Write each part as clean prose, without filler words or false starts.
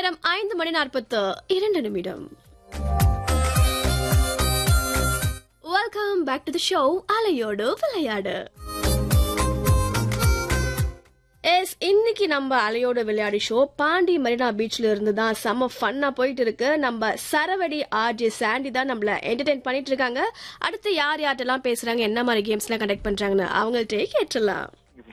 நேரம் 5:42 welcome back to the show அலையோடு விளையாடு. இன்னைக்கு நம்ம அலையோட விளையாடி ஷோ பாண்டி மரீனா பீச்ல இருந்து தான் செம்ம ஃபன்னா போயிட்டு இருக்கு. நம்ம சரவடி ஆர்ஜே சாண்டி தான் நம்மள என்டர்டெயின் பண்ணிட்டு இருக்காங்க. அடுத்து யார் யார்ட்டெல்லாம் பேசுறாங்க, என்ன மாதிரி கேம்ஸ் எல்லாம் கண்டக்ட் பண்றாங்கன்னு அவங்கள்ட்டே கேட்டுடலாம்.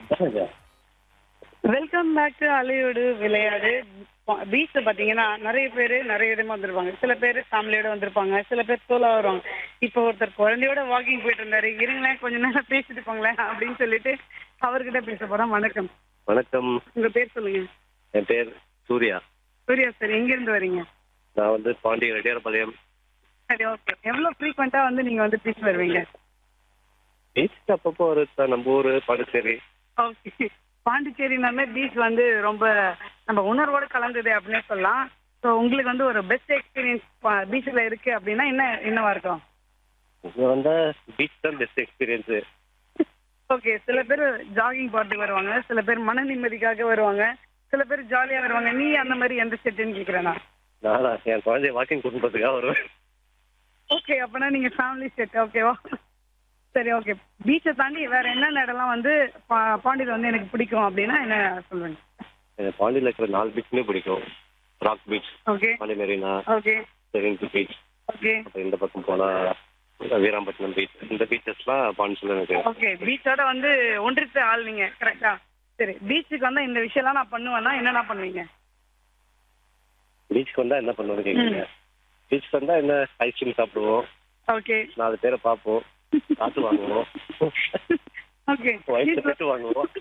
வெல்கம் பேக் டு அலையோடு விளையாடு. பீச்ல பாத்தீங்கன்னா நிறைய பேர் நிறைய விதமா வந்திருப்பாங்க. சில பேர் ஃபேமிலியோட வந்திருப்பாங்க, சில பேர் சோலா வருவாங்க. இப்போ ஒருத்தர் குழந்தையோட வாக்கிங் போயிட்டு இருந்தாரு. இருங்களேன் கொஞ்ச நேரம் பேசிட்டு போங்களேன் அப்படின்னு சொல்லிட்டு அவர்கிட்ட பேச போறோம். வணக்கம். வணக்கம். உங்க பேர் சொல்லுங்க. என் பேர் சூர்யா. சூர்யா சார், எங்க இருந்து வரீங்க? நான் வந்து பாண்டி ரெட்டியார்பாளையம். சரி, ஓகே. எவ்வளவு ஃப்ரீக்வெண்டா வந்து நீங்க வந்து பீச் வருவீங்க? பீச் அப்பப்போ ஒரு நம்ம ஊர் பாண்டிச்சேரி. ஓகே. பாண்டிச்சேரினாலே பீச் வந்து ரொம்ப நம்ம உணர்வோடு கலந்தது அப்படின்னே சொல்லலாம். ஸோ உங்களுக்கு வந்து ஒரு பெஸ்ட் எக்ஸ்பீரியன்ஸ் பீச்சில் இருக்கு அப்படின்னா என்னவா இருக்கும்? இங்கே வந்து பீச் தான் பெஸ்ட் எக்ஸ்பீரியன்ஸு. ஓகே. சில பேர் ஜாகிங் போறதுக்கு வருவாங்க, சில பேர் மன நிம்மதிக்காக வருவாங்க, சில பேர் ஜாலியாக வருவாங்க. நீ அந்த மாதிரி எந்த செட்டுன்னு கேட்குறேன்னா? நானா என் குழந்தைய வாக்கிங் கூட்டு போகிறதுக்காக வருவேன். ஓகே, அப்போனா நீங்கள் ஃபேமிலி செட். ஓகேவா? சரி, ஓகே. பீச்சை தாண்டி வேற என்னென்ன இடம்லாம் வந்து பாண்டியில் வந்து எனக்கு பிடிக்கும் அப்படின்னா என்ன சொல்லுவேங்க? எனக்கு பாண்டியில் இருக்கிற 4 பீச்சுமே பிடிக்கும். Rock beach, okay, Pandi Marina, okay, செரிங்கு beach, okay, அப்புறம் இந்த பக்கம் போனால் வீராம்பட்டினம் பீச். இந்த பீச்சஸ்லாம் பாண்டியில் எனக்கு. ஓகே. பீச்சோட வந்து ஒன்றித்த ஆள் நீங்க, கரெக்டா? சரி, பீச்சுக்கு வந்தா இந்த விஷயம்லாம் நான் பண்ணுவேன்னா என்னென்ன பண்ணுவீங்க? பீச்சுக்கு வந்தால் என்ன பண்ணுவோன்னு கேட்குறீங்க? பீச்சுக்கு வந்தால் என்ன, ஐஸ்கிரீம் சாப்பிடுவோம், ஓகே, 4 பேரை பார்ப்போம், காற்று வாங்குவோம், ஓகே. வயிற்று பெட்டு வாங்குவோம்.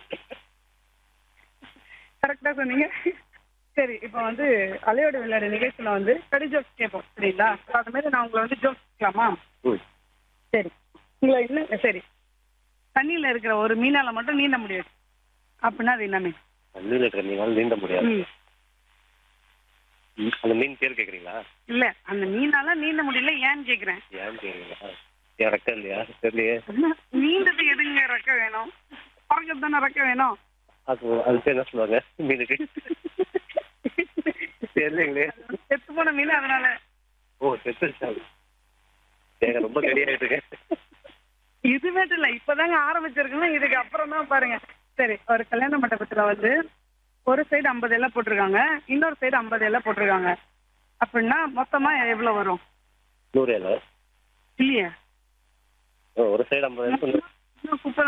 கரெக்டா சொன்னீங்க. சரி, இப்போ வந்து அலையோட விளையாட நிகழ்ச்சியில வந்து கடி ஜோக்ஸ் கேட்போம், சரிங்களா? அது மாதிரி நான் உங்களை வந்து ஜோக்ஸ் கேட்கலாமா? ம். சரி. உங்களை இன்னும் சரி, தண்ணியில இருக்கிற ஒரு மீனால மட்டும் நீந்த முடியாது அப்படின்னா அது என்ன மீன்? தண்ணியில் இருக்கிற மீனால் நீந்த முடியாது. ம். அந்த மீன் பேர் கேட்குறீங்களா? இல்ல, அந்த மீனால நீந்த முடியல, ஏன்னு கேக்குறேன். ஏன் கேட்குறீங்களா? ஏன் ரெக்க இல்லையா? தெரியலையே. நீந்தது எதுங்க ரெக்க வேணும்? பறக்கிறது தானே ரெக்க வேணும். அது பேர் என்ன சொல்லுவாங்க மீனுக்கு? தெரியலைங்களே. செத்து போன மீன், அதனால. ஓ, செத்து. ஏங்க ரொம்ப கடியாயிட்டு இருக்கேன். இதுவே இல்ல, இப்பதாங்க ஆரம்பிச்சிருக்குன்னா இதுக்கு அப்புறம் தான் பாருங்க. சரி, ஒரு கல்யாண மண்டபத்துல வந்து ஒரு சைடு 50 இலை போட்டிருக்காங்க, இன்னொரு சைடு 50 இலை போட்டிருக்காங்க. அப்படின்னா மொத்தமா எவ்வளவு வரும்? 100 இலை. இல்லையா? ஒரு சைடு 50 இலை. இன்னும் 30